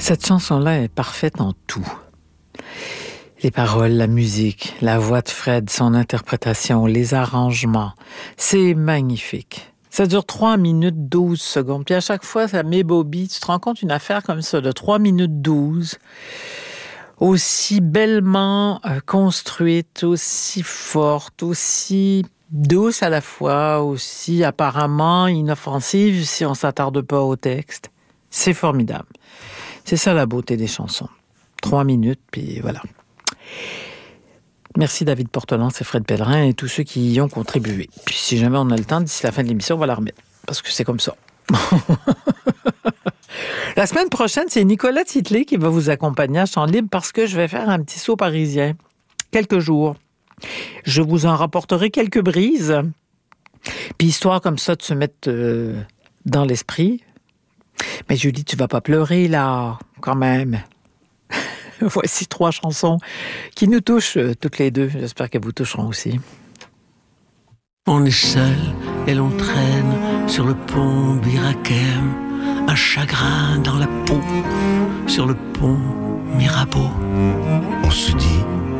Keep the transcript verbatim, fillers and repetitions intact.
Cette chanson-là est parfaite en tout. Les paroles, la musique, la voix de Fred, son interprétation, les arrangements, c'est magnifique. Ça dure trois minutes douze secondes. Puis à chaque fois, ça m'ébobie. Tu te rends compte, une affaire comme ça de trois minutes douze, aussi bellement euh, construite, aussi forte, aussi douce à la fois, aussi apparemment inoffensive si on s'attarde pas au texte. C'est formidable. C'est ça la beauté des chansons. Trois minutes, puis voilà. Merci David Portelance et Fred Pellerin et tous ceux qui y ont contribué. Puis si jamais on a le temps, d'ici la fin de l'émission, on va la remettre. Parce que c'est comme ça. La semaine prochaine, c'est Nicolas Titley qui va vous accompagner à Chant Libre parce que je vais faire un petit saut parisien. Quelques jours. Je vous en rapporterai quelques brises. Puis histoire comme ça de se mettre euh, dans l'esprit. Mais Julie, tu vas pas pleurer là, quand même. Voici trois chansons qui nous touchent euh, toutes les deux. J'espère qu'elles vous toucheront aussi. On est seul et l'on traîne sur le pont Birakem, un chagrin dans la peau, sur le pont Mirabeau. On se dit